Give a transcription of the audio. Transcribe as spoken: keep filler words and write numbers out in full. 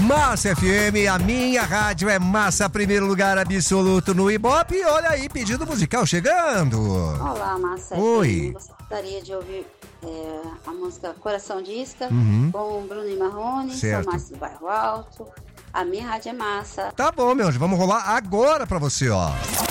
Massa F M, a minha rádio é massa, primeiro lugar absoluto no Ibope. E olha aí, pedido musical chegando. Olá, Massa Oi. F M. Gostaria de ouvir é, a música Coração de Isca, Uhum. com Bruno e Marrone, Certo. São Márcio do Bairro Alto. A minha rádio é massa. Tá bom, meu anjo, vamos rolar agora pra você, ó.